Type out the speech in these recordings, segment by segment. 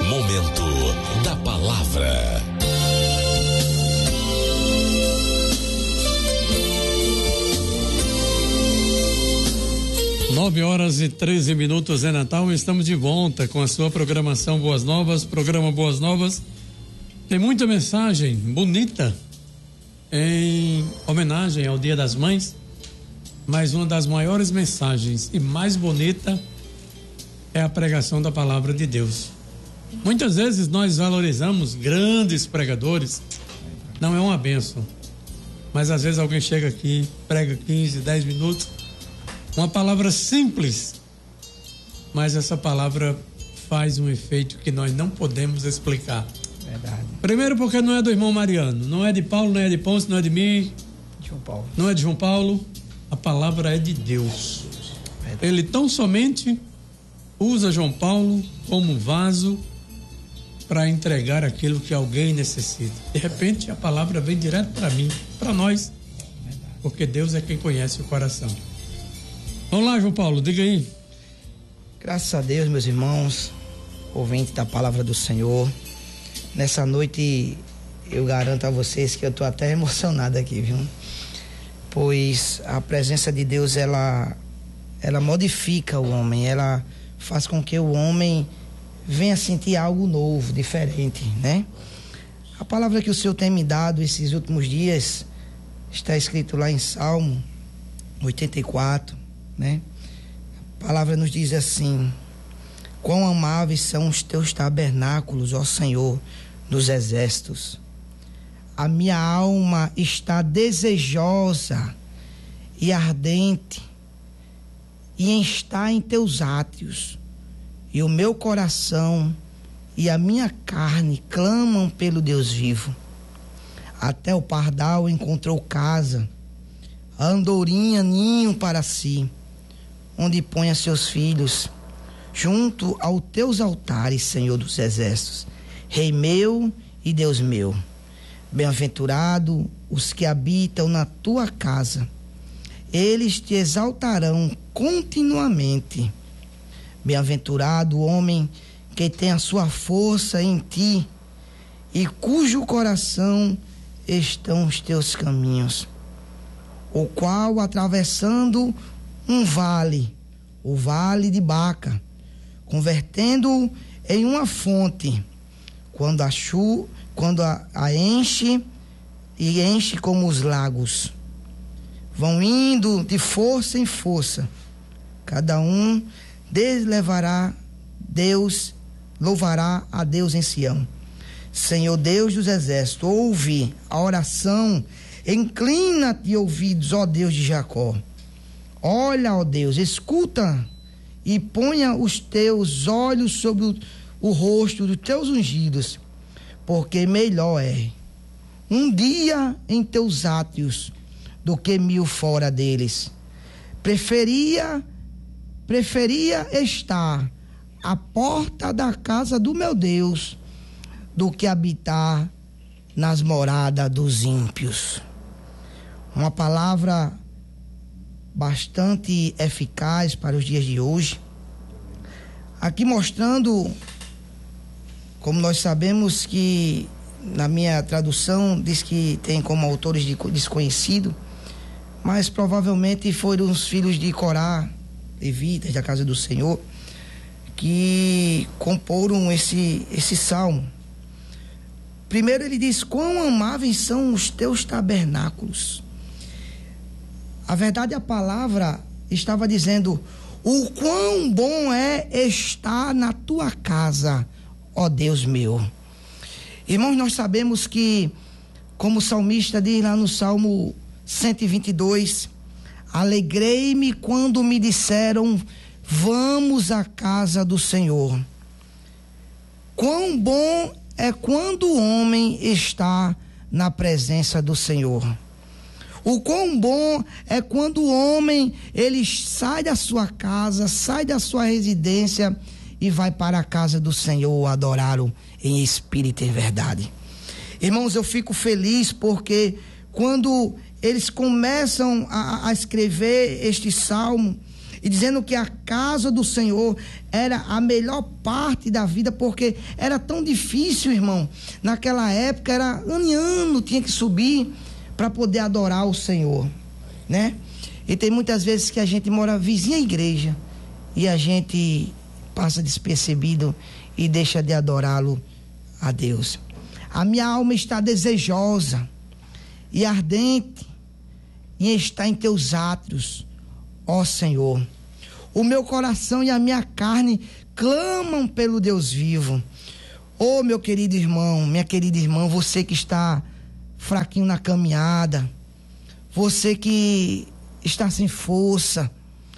Momento da Palavra. Nove horas e 13 minutos é Natal, estamos de volta com a sua programação Boas Novas, programa Boas Novas. Tem muita mensagem bonita em homenagem ao Dia das Mães, mas uma das maiores mensagens e mais bonita é a pregação da Palavra de Deus. Muitas vezes nós valorizamos grandes pregadores, não é uma bênção, mas às vezes alguém chega aqui, prega 15, 10 minutos, uma palavra simples, mas essa palavra faz um efeito que nós não podemos explicar. Verdade. Primeiro porque não é do irmão Mariano, não é de Paulo, não é de Ponce, não é de mim, João Paulo. não é de João Paulo, a palavra é de Deus. Verdade. Ele tão somente usa João Paulo como vaso para entregar aquilo que alguém necessita. De repente a palavra vem direto para mim, para nós, porque Deus é quem conhece o coração. Vamos lá, João Paulo, diga aí. Graças a Deus, meus irmãos, ouvintes da palavra do Senhor. Nessa noite eu garanto a vocês que eu estou até emocionado aqui, viu? Pois a presença de Deus, ela modifica o homem, ela faz com que o homem venha sentir algo novo, diferente, né? A palavra que o Senhor tem me dado esses últimos dias está escrito lá em Salmo 84, né? A palavra nos diz assim: quão amáveis são os teus tabernáculos, ó Senhor dos exércitos. A minha alma está desejosa e ardente e está em teus átrios, e o meu coração e a minha carne clamam pelo Deus vivo. Até o pardal encontrou casa, a andorinha ninho para si, onde ponha seus filhos, junto aos teus altares, Senhor dos exércitos, Rei meu e Deus meu. Bem-aventurado os que habitam na tua casa, eles te exaltarão continuamente. Bem-aventurado o homem que tem a sua força em ti e cujo coração estão os teus caminhos, o qual, atravessando um vale, o vale de Baca, convertendo em uma fonte, quando a enche e enche como os lagos, vão indo de força em força, cada um deles louvará a Deus em Sião. Senhor Deus dos exércitos, ouve a oração, inclina-te ouvidos, ó Deus de Jacó. Olha, ó Deus, escuta e ponha os teus olhos sobre o rosto dos teus ungidos, porque melhor é um dia em teus átrios do que 1000 fora deles. Preferia estar à porta da casa do meu Deus do que habitar nas moradas dos ímpios. Uma palavra bastante eficaz para os dias de hoje, aqui mostrando, como nós sabemos que na minha tradução diz que tem como autores de desconhecido, mas provavelmente foram os filhos de Corá, levitas da casa do Senhor, que comporam esse salmo. Primeiro ele diz: quão amáveis são os teus tabernáculos. A verdade, a palavra estava dizendo: o quão bom é estar na tua casa, ó Deus meu. Irmãos, nós sabemos que, como o salmista diz lá no Salmo 122, alegrei-me quando me disseram, vamos à casa do Senhor. Quão bom é quando o homem está na presença do Senhor. O quão bom é quando o homem, ele sai da sua casa, sai da sua residência e vai para a casa do Senhor adorá-lo em espírito e em verdade. Irmãos, eu fico feliz porque quando eles começam a escrever este salmo, e dizendo que a casa do Senhor era a melhor parte da vida, porque era tão difícil, irmão. Naquela época era ano em ano tinha que subir para poder adorar o Senhor, né? E tem muitas vezes que a gente mora vizinha à igreja e a gente passa despercebido e deixa de adorá-lo a Deus. A minha alma está desejosa e ardente em estar em teus átrios, ó Senhor. O meu coração e a minha carne clamam pelo Deus vivo. Ô meu querido irmão, minha querida irmã, você que está fraquinho na caminhada, você que está sem força,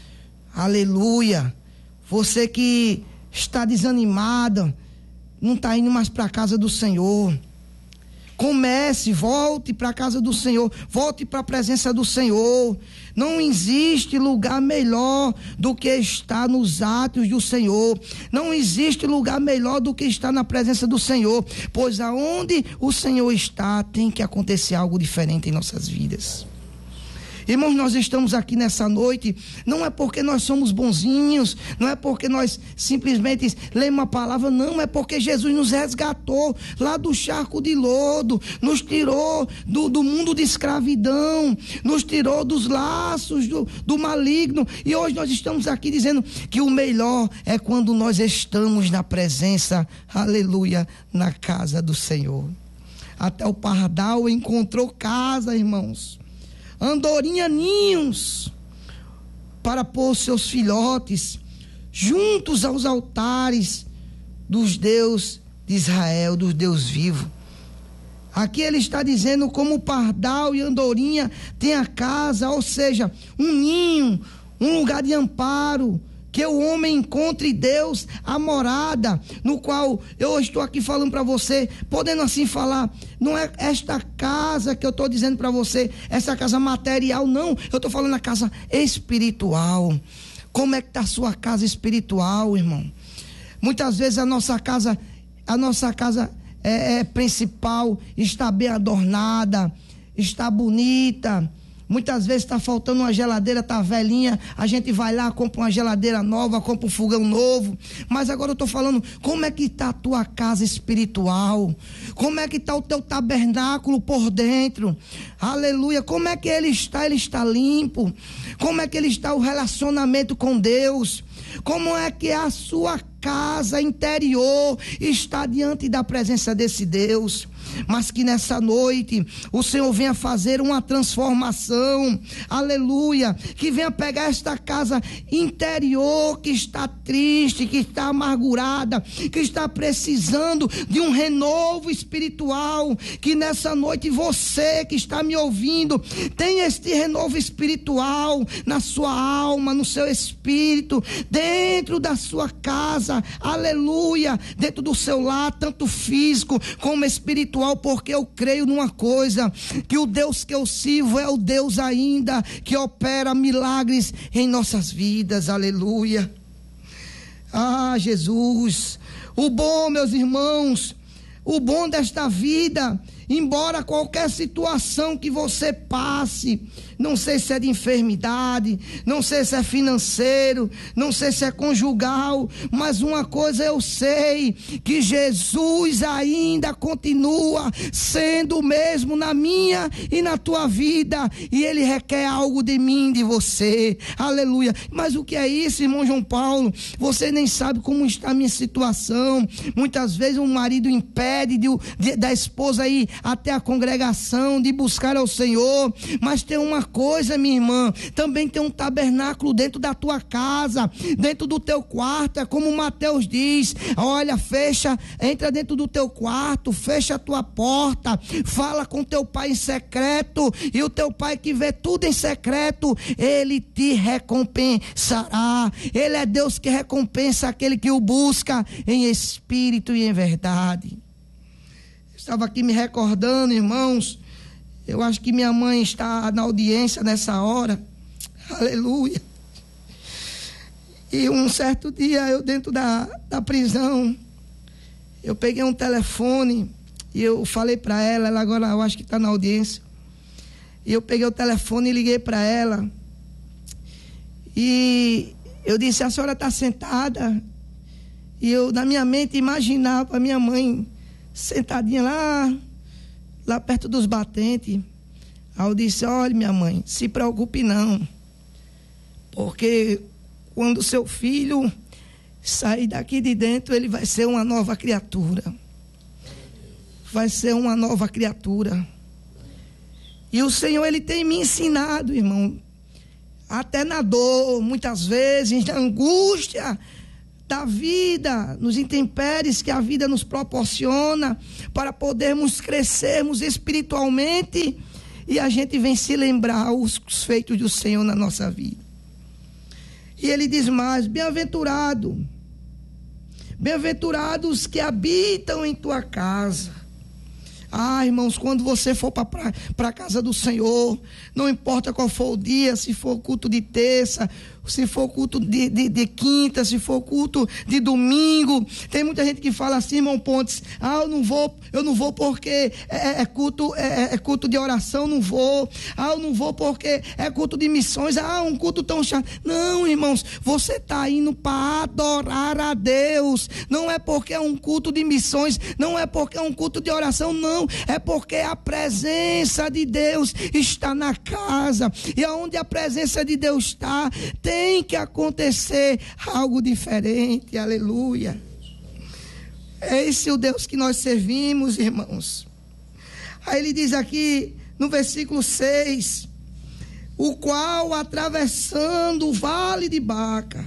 aleluia, você que está desanimado, não está indo mais para a casa do Senhor. Comece, volte para a casa do Senhor, volte para a presença do Senhor. Não existe lugar melhor do que estar nos átrios do Senhor. Não existe lugar melhor do que estar na presença do Senhor, pois aonde o Senhor está, tem que acontecer algo diferente em nossas vidas. Irmãos, nós estamos aqui nessa noite, não é porque nós somos bonzinhos, não é porque nós simplesmente lemos a palavra, não, é porque Jesus nos resgatou lá do charco de lodo, nos tirou do mundo de escravidão, nos tirou dos laços do maligno, e hoje nós estamos aqui dizendo que o melhor é quando nós estamos na presença, aleluia, na casa do Senhor. Até o pardal encontrou casa, irmãos. Andorinha ninhos para pôr seus filhotes juntos aos altares dos Deus de Israel, dos Deus vivo. Aqui ele está dizendo como o pardal e a andorinha tem a casa, ou seja, um ninho, um lugar de amparo, que o homem encontre Deus, a morada, no qual eu estou aqui falando para você, podendo assim falar, não é esta casa que eu estou dizendo para você, essa casa material, não, eu estou falando a casa espiritual. Como é que está a sua casa espiritual, irmão? Muitas vezes a nossa casa principal está bem adornada, está bonita. Muitas vezes está faltando uma geladeira, está velhinha, a gente vai lá, compra uma geladeira nova, compra um fogão novo. Mas agora eu estou falando, como é que está a tua casa espiritual? Como é que está o teu tabernáculo por dentro? Aleluia, como é que ele está? Ele está limpo? Como é que ele está o relacionamento com Deus? Como é que a sua casa interior está diante da presença desse Deus? Mas que nessa noite o Senhor venha fazer uma transformação, aleluia, que venha pegar esta casa interior que está triste, que está amargurada, que está precisando de um renovo espiritual, que nessa noite você que está me ouvindo tenha este renovo espiritual na sua alma, no seu espírito, dentro da sua casa, aleluia, dentro do seu lar, tanto físico como espiritual, porque eu creio numa coisa, que o Deus que eu sirvo é o Deus ainda que opera milagres em nossas vidas, aleluia. Ah, Jesus, o bom, meus irmãos, o bom desta vida, embora qualquer situação que você passe, não sei se é de enfermidade, não sei se é financeiro, não sei se é conjugal, mas uma coisa eu sei, que Jesus ainda continua sendo o mesmo na minha e na tua vida, e Ele requer algo de mim, de você, aleluia. Mas o que é isso, irmão João Paulo? Você nem sabe como está a minha situação. Muitas vezes o marido impede da esposa ir até a congregação, de buscar ao Senhor, mas tem uma coisa, minha irmã, também tem um tabernáculo dentro da tua casa, dentro do teu quarto, é como Mateus diz, olha, entra dentro do teu quarto, fecha a tua porta, fala com teu pai em secreto, e o teu pai que vê tudo em secreto, ele te recompensará. Ele é Deus que recompensa aquele que o busca em espírito e em verdade. Estava aqui me recordando, irmãos, eu acho que minha mãe está na audiência nessa hora, aleluia. E um certo dia, eu dentro da prisão, eu peguei um telefone e eu falei para ela agora eu acho que está na audiência, e eu peguei o telefone e liguei para ela, e Eu disse: a senhora está sentada? E eu, na minha mente, imaginava a minha mãe sentadinha lá perto dos batentes. Aí eu disse: olha, minha mãe, se preocupe não, porque quando seu filho sair daqui de dentro, ele vai ser uma nova criatura. Vai ser uma nova criatura. E o Senhor, Ele tem me ensinado, irmão, até na dor, muitas vezes, na angústia da vida, nos intempéries que a vida nos proporciona, para podermos crescermos espiritualmente, e a gente vem se lembrar os feitos do Senhor na nossa vida. E Ele diz mais: bem-aventurados que habitam em tua casa. Ah, irmãos, quando você for para a casa do Senhor, não importa qual for o dia, se for culto de terça, se for culto de quinta, se for culto de domingo. Tem muita gente que fala assim, irmão Pontes: ah, eu não vou porque é culto de oração, não vou. Ah, eu não vou porque é culto de missões. Ah, um culto tão chato. Não, irmãos, você está indo para adorar a Deus. Não é porque é um culto de missões, não é porque é um culto de oração, não. É porque a presença de Deus está na casa. E aonde a presença de Deus está, tem que acontecer algo diferente. Aleluia. É esse o Deus que nós servimos, irmãos. Aí ele diz aqui no versículo 6: o qual, atravessando o vale de Baca,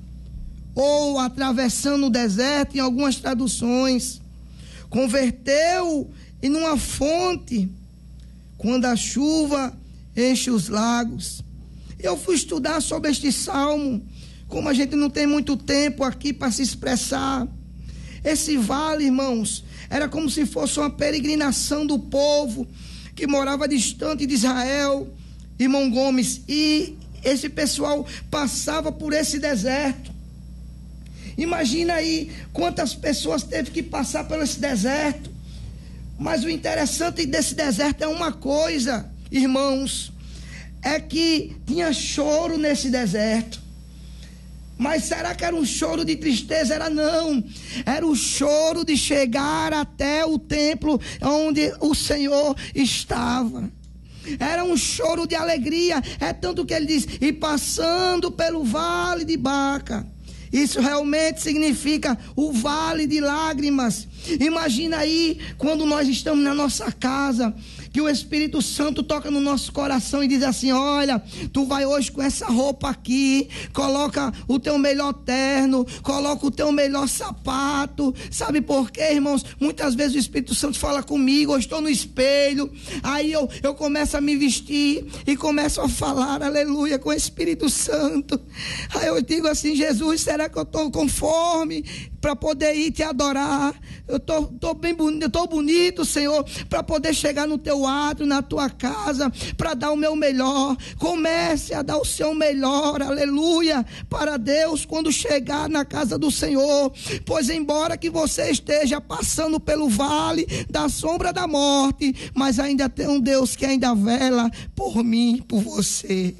ou atravessando o deserto, em algumas traduções, converteu em uma fonte quando a chuva enche os lagos. Eu fui estudar sobre este salmo, como a gente não tem muito tempo aqui para se expressar. Esse vale, irmãos, era como se fosse uma peregrinação do povo que morava distante de Israel, irmão Gomes, e esse pessoal passava por esse deserto. Imagina aí quantas pessoas teve que passar por esse deserto. Mas o interessante desse deserto é uma coisa, irmãos, é que tinha choro nesse deserto. Mas será que era um choro de tristeza? Era não. Era o choro de chegar até o templo onde o Senhor estava. Era um choro de alegria. É tanto que ele diz: e passando pelo vale de Baca. Isso realmente significa o vale de lágrimas. Imagina aí quando nós estamos na nossa casa, que o Espírito Santo toca no nosso coração e diz assim: olha, tu vai hoje com essa roupa aqui, coloca o teu melhor terno, coloca o teu melhor sapato. Sabe por quê, irmãos? Muitas vezes o Espírito Santo fala comigo, eu estou no espelho, aí eu começo a me vestir e começo a falar, aleluia, com o Espírito Santo. Aí eu digo assim: Jesus, será que eu estou conforme para poder ir te adorar? Eu estou bem bonito, eu estou bonito, Senhor, para poder chegar no teu átrio, na tua casa, para dar o meu melhor. Comece a dar o seu melhor, aleluia, para Deus quando chegar na casa do Senhor. Pois embora que você esteja passando pelo vale da sombra da morte, mas ainda tem um Deus que ainda vela por mim, por você.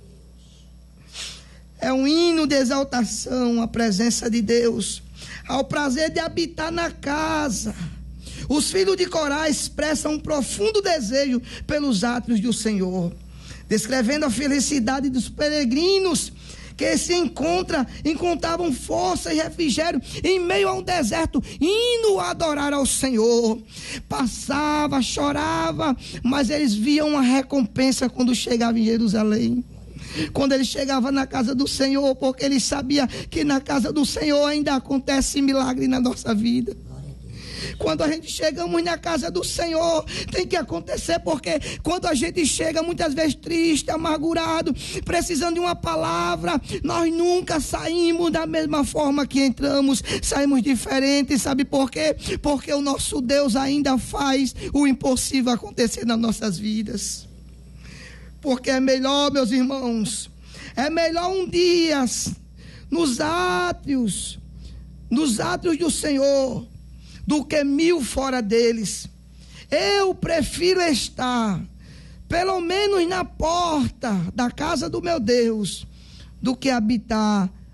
É um hino de exaltação à presença de Deus, ao prazer de habitar na casa. Os filhos de Corá expressam um profundo desejo pelos átrios do Senhor, descrevendo a felicidade dos peregrinos que se encontravam força e refrigério em meio a um deserto, indo adorar ao Senhor. Passava, chorava, mas eles viam uma recompensa quando chegavam em Jerusalém. Quando ele chegava na casa do Senhor, porque ele sabia que na casa do Senhor ainda acontece milagre na nossa vida. Quando a gente chegamos na casa do Senhor, tem que acontecer, porque quando a gente chega muitas vezes triste, amargurado, precisando de uma palavra, nós nunca saímos da mesma forma que entramos, saímos diferentes. Sabe por quê? Porque o nosso Deus ainda faz o impossível acontecer nas nossas vidas. Porque é melhor, meus irmãos, é melhor um dia nos átrios do Senhor do que 1000 fora deles. Eu prefiro estar pelo menos na porta da casa do meu Deus do que habitar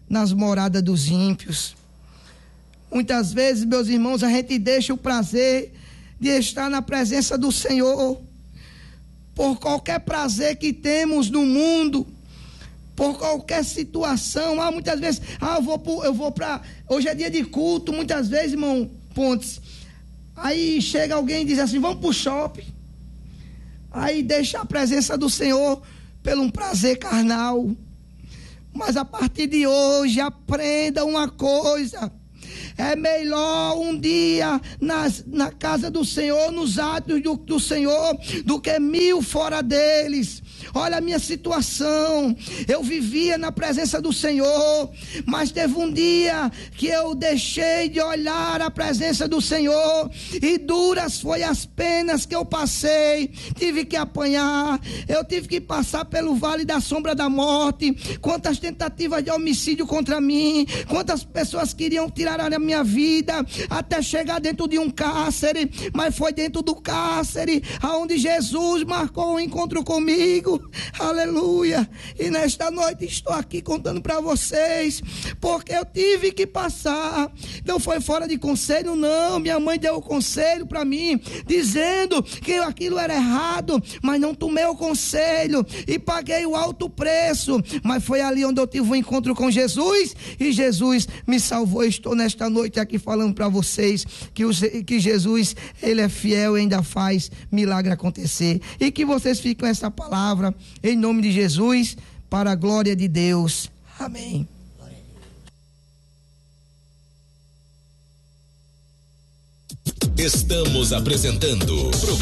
nas moradas dos ímpios. Muitas vezes, meus irmãos, a gente deixa o prazer de estar na presença do Senhor por qualquer prazer que temos no mundo, por qualquer situação. Muitas vezes, eu vou para, hoje é dia de culto, muitas vezes, irmão Pontes, aí chega alguém e diz assim, vamos pro shopping, aí deixa a presença do Senhor pelo um prazer carnal. Mas a partir de hoje, aprenda uma coisa: é melhor um dia na casa do Senhor, nos atos do Senhor, do que 1000 fora deles. Olha a minha situação, eu vivia na presença do Senhor, mas teve um dia que eu deixei de olhar a presença do Senhor, e duras foi as penas que eu passei. Tive que apanhar, eu tive que passar pelo vale da sombra da morte. Quantas tentativas de homicídio contra mim, quantas pessoas queriam tirar a minha vida, até chegar dentro de um cárcere, mas foi dentro do cárcere aonde Jesus marcou um encontro comigo. Aleluia. E nesta noite estou aqui contando para vocês, porque eu tive que passar. Não foi fora de conselho, não. Minha mãe deu o conselho para mim, dizendo que aquilo era errado, mas não tomei o conselho e paguei o alto preço. Mas foi ali onde eu tive um encontro com Jesus, e Jesus me salvou. Estou nesta noite aqui falando para vocês que Jesus, ele é fiel e ainda faz milagre acontecer. E que vocês fiquem com essa palavra em nome de Jesus, para a glória de Deus. Amém. Estamos apresentando o programa